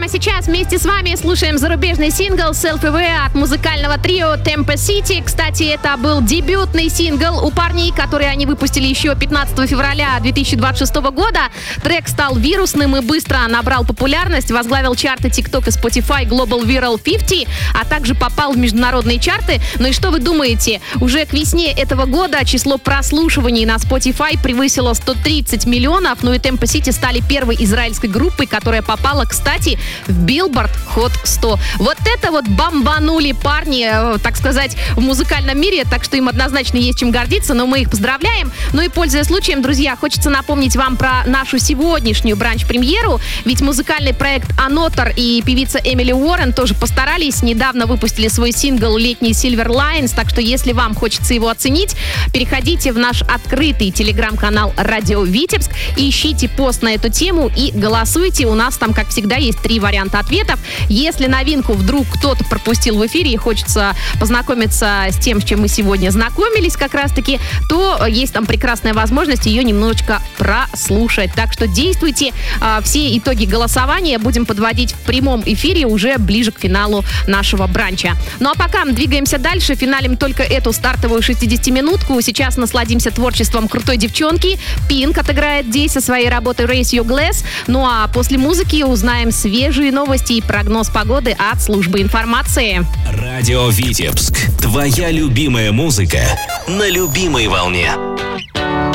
Прямо сейчас вместе с вами слушаем зарубежный сингл Self-Aware от музыкального трио Tempo City. Кстати, это был дебютный сингл у парней, который они выпустили еще 15 февраля 2026 года. Трек стал вирусным и быстро набрал популярность, возглавил чарты TikTok и Spotify Global Viral 50, а также попал в международные чарты. Ну и что вы думаете? Уже к весне этого года число прослушиваний на Spotify превысило 130 миллионов. Ну и Tempo City стали первой израильской группой, которая попала, кстати, в Billboard Hot 100. Вот это вот бомбанули парни, так сказать, в музыкальном мире, так что им однозначно есть чем гордиться, но мы их поздравляем. Ну и, пользуясь случаем, друзья, хочется напомнить вам про нашу сегодняшнюю бранч-премьеру, ведь музыкальный проект Another и певица Эмили Уоррен тоже постарались, недавно выпустили свой сингл «Летний Silver Lines», так что если вам хочется его оценить, переходите в наш открытый телеграм-канал «Радио Витебск», ищите пост на эту тему и голосуйте. У нас там, как всегда, есть 3 варианта ответов. Если новинку вдруг кто-то пропустил в эфире и хочется познакомиться с тем, с чем мы сегодня знакомились как раз-таки, то есть там прекрасная возможность ее немножечко прослушать. Так что действуйте. Все итоги голосования будем подводить в прямом эфире уже ближе к финалу нашего бранча. Ну а пока мы двигаемся дальше, финалим только эту стартовую 60-минутку. Сейчас насладимся творчеством крутой девчонки. Pink отыграет здесь со своей работой Raise Your Glass. Ну а после музыки узнаем свежие новости и прогноз погоды от службы информации. Радио Витебск. Твоя любимая музыка на любимой волне.